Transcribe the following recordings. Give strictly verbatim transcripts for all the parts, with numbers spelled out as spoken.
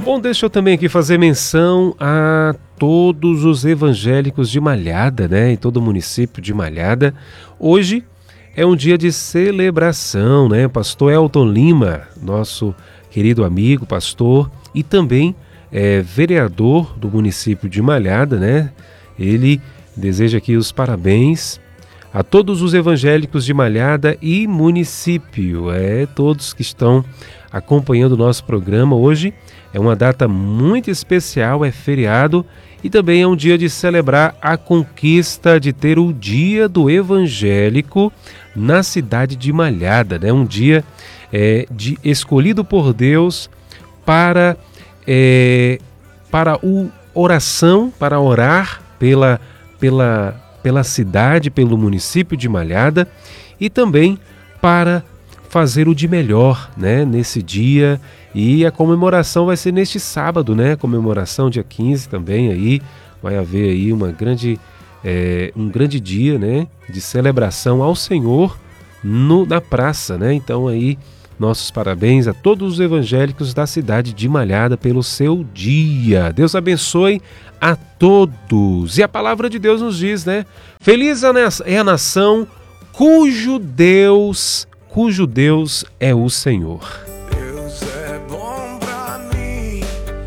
Bom, deixa eu também aqui fazer menção a todos os evangélicos de Malhada, né? Em todo o município de Malhada. Hoje é um dia de celebração, né? Pastor Elton Lima, nosso querido amigo, pastor, e também é, vereador do município de Malhada, né? Ele deseja aqui os parabéns a todos os evangélicos de Malhada e município, é, todos que estão acompanhando o nosso programa. Hoje é uma data muito especial, é feriado e também é um dia de celebrar a conquista de ter o Dia do Evangélico na cidade de Malhada, né? Um dia é, de, escolhido por Deus para, é, para o oração, para orar pela, pela, pela cidade, pelo município de Malhada e também para fazer o de melhor, né, nesse dia. E a comemoração vai ser neste sábado, né? Comemoração dia quinze também aí vai haver aí uma grande, é, um grande dia, né, de celebração ao Senhor no, na praça, né? Então aí nossos parabéns a todos os evangélicos da cidade de Malhada pelo seu dia. Deus abençoe a todos. E a palavra de Deus nos diz, né? Feliz é a nação cujo Deus, cujo Deus é o Senhor. Deus é bom pra mim,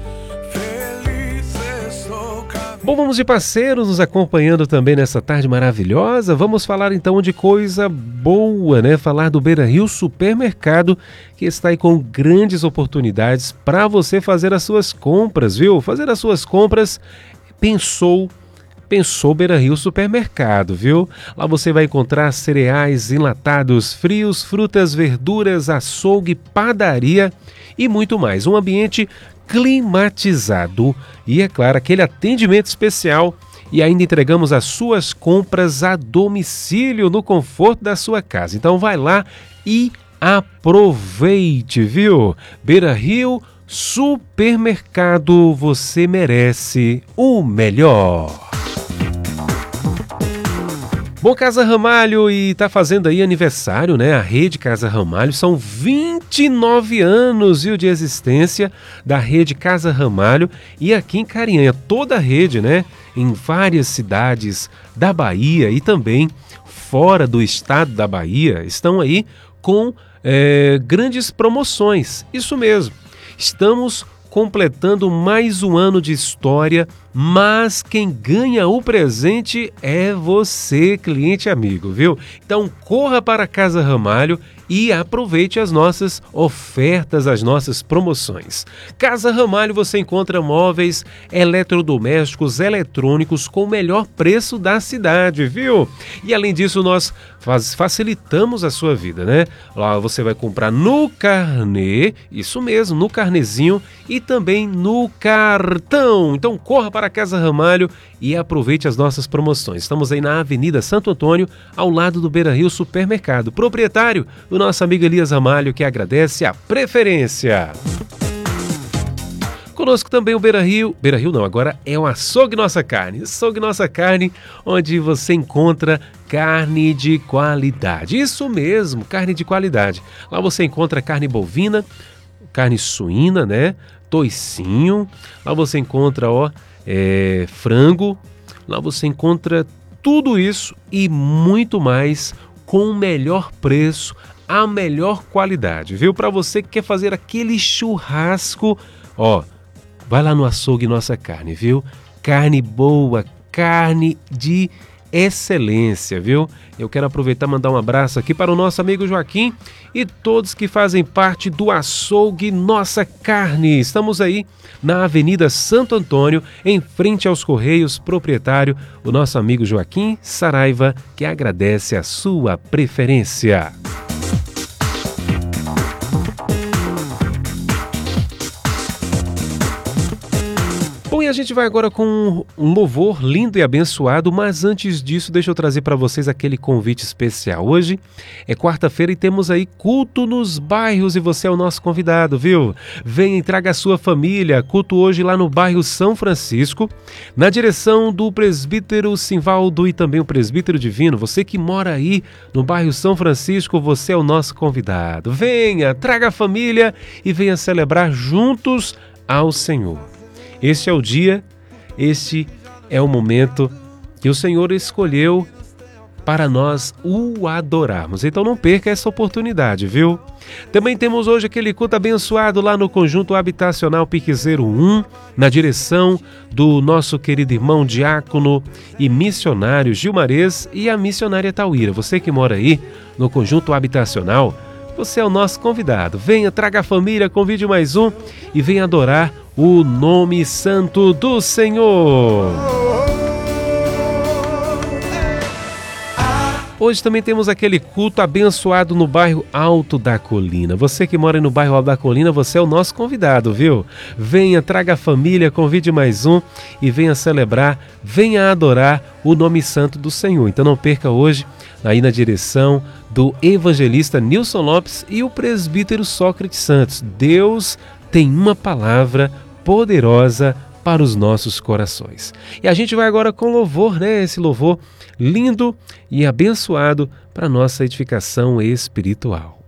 feliz estou caminhando. Bom, vamos de parceiros nos acompanhando também nessa tarde maravilhosa. Vamos falar então de coisa boa, né? Falar do Beira-Rio Supermercado, que está aí com grandes oportunidades para você fazer as suas compras, viu? Fazer as suas compras, pensou Pensou Beira-Rio Supermercado, viu? Lá você vai encontrar cereais enlatados, frios, frutas, verduras, açougue, padaria e muito mais. Um ambiente climatizado e, é claro, aquele atendimento especial. E ainda entregamos as suas compras a domicílio no conforto da sua casa. Então vai lá e aproveite, viu? Beira-Rio Supermercado, você merece o melhor. Bom, Casa Ramalho, e tá fazendo aí aniversário, né? A Rede Casa Ramalho, são vinte e nove anos, viu, de existência da Rede Casa Ramalho. E aqui em Carinhanha, toda a rede, né? Em várias cidades da Bahia e também fora do estado da Bahia, estão aí com é, grandes promoções. Isso mesmo, estamos completando mais um ano de história, mas quem ganha o presente é você, cliente amigo, viu? Então corra para a Casa Ramalho e aproveite as nossas ofertas, as nossas promoções. Casa Ramalho você encontra móveis, eletrodomésticos, eletrônicos com o melhor preço da cidade, viu? E além disso nós faz, facilitamos a sua vida, né? Lá você vai comprar no carnê, isso mesmo, no carnezinho e também no cartão. Então corra para a Casa Ramalho e aproveite as nossas promoções. Estamos aí na Avenida Santo Antônio, ao lado do Beira-Rio Supermercado. Proprietário, o nosso amigo Elias Ramalho, que agradece a preferência. Conosco também o Beira-Rio, Beira-Rio não, agora é o Açougue Nossa Carne. Açougue Nossa Carne, onde você encontra carne de qualidade. Isso mesmo, carne de qualidade. Lá você encontra carne bovina, carne suína, né? Toicinho. Lá você encontra, ó, é, frango. Lá você encontra tudo isso e muito mais com o melhor preço, a melhor qualidade, viu? Para você que quer fazer aquele churrasco, ó, vai lá no Açougue Nossa Carne, viu? Carne boa, carne de excelência, viu? Eu quero aproveitar e mandar um abraço aqui para o nosso amigo Joaquim e todos que fazem parte do Açougue Nossa Carne. Estamos aí na Avenida Santo Antônio, em frente aos Correios, proprietário, o nosso amigo Joaquim Saraiva, que agradece a sua preferência. Bom, e a gente vai agora com um louvor lindo e abençoado, mas antes disso, deixa eu trazer para vocês aquele convite especial. Hoje é quarta-feira e temos aí culto nos bairros e você é o nosso convidado, viu? Venha e traga a sua família. Culto hoje lá no bairro São Francisco, na direção do presbítero Simvaldo e também o presbítero Divino. Você que mora aí no bairro São Francisco, você é o nosso convidado. Venha, traga a família e venha celebrar juntos ao Senhor. Este é o dia, este é o momento que o Senhor escolheu para nós o adorarmos. Então não perca essa oportunidade, viu? Também temos hoje aquele culto abençoado lá no Conjunto Habitacional Piquezeiro um, na direção do nosso querido irmão diácono e missionário Gilmarez e a missionária Tauíra. Você que mora aí no Conjunto Habitacional, você é o nosso convidado. Venha, traga a família, convide mais um e venha adorar o nome santo do Senhor. Hoje também temos aquele culto abençoado no bairro Alto da Colina. Você que mora no bairro Alto da Colina, você é o nosso convidado, viu? Venha, traga a família, convide mais um e venha celebrar, venha adorar o nome santo do Senhor. Então não perca hoje, aí na direção do evangelista Nilson Lopes e o presbítero Sócrates Santos. Deus tem uma palavra poderosa para os nossos corações. E a gente vai agora com louvor, né? Esse louvor lindo e abençoado para a nossa edificação espiritual.